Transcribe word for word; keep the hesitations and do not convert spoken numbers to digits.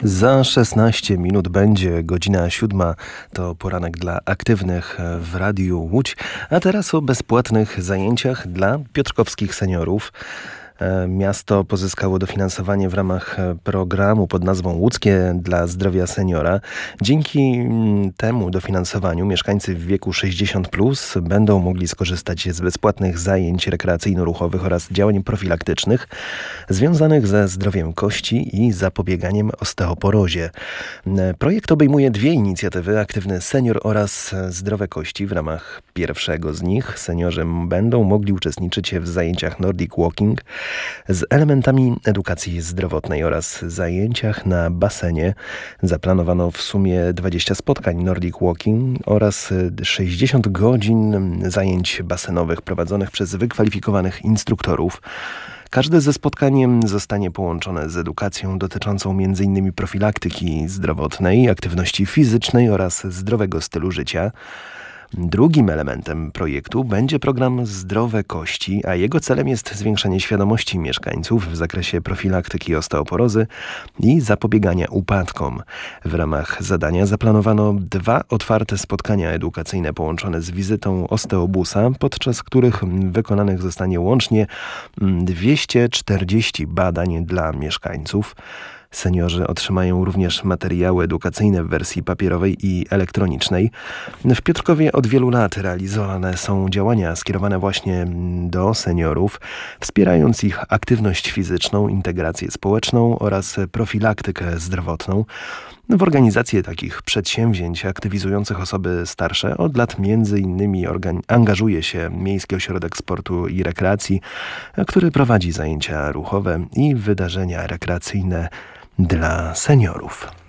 Za szesnaście minut będzie godzina siódma. To poranek dla aktywnych w Radiu Łódź. A teraz o bezpłatnych zajęciach dla piotrkowskich seniorów. Miasto pozyskało dofinansowanie w ramach programu pod nazwą Łódzkie dla zdrowia seniora. Dzięki temu dofinansowaniu mieszkańcy w wieku sześćdziesiąt plus będą mogli skorzystać z bezpłatnych zajęć rekreacyjno-ruchowych oraz działań profilaktycznych związanych ze zdrowiem kości i zapobieganiem osteoporozie. Projekt obejmuje dwie inicjatywy: Aktywny Senior oraz Zdrowe Kości. W ramach pierwszego z nich seniorzy będą mogli uczestniczyć w zajęciach Nordic Walking z elementami edukacji zdrowotnej oraz zajęciach na basenie. Zaplanowano w sumie dwadzieścia spotkań Nordic Walking oraz sześćdziesiąt godzin zajęć basenowych prowadzonych przez wykwalifikowanych instruktorów. Każde ze spotkań zostanie połączone z edukacją dotyczącą m in profilaktyki zdrowotnej, aktywności fizycznej oraz zdrowego stylu życia. Drugim elementem projektu będzie program Zdrowe Kości, a jego celem jest zwiększenie świadomości mieszkańców w zakresie profilaktyki osteoporozy i zapobiegania upadkom. W ramach zadania zaplanowano dwa otwarte spotkania edukacyjne połączone z wizytą osteobusa, podczas których wykonanych zostanie łącznie dwieście czterdzieści badań dla mieszkańców. Seniorzy otrzymają również materiały edukacyjne w wersji papierowej i elektronicznej. W Piotrkowie od wielu lat realizowane są działania skierowane właśnie do seniorów, wspierając ich aktywność fizyczną, integrację społeczną oraz profilaktykę zdrowotną. W organizację takich przedsięwzięć aktywizujących osoby starsze od lat między innymi organ- angażuje się Miejski Ośrodek Sportu i Rekreacji, który prowadzi zajęcia ruchowe i wydarzenia rekreacyjne dla seniorów.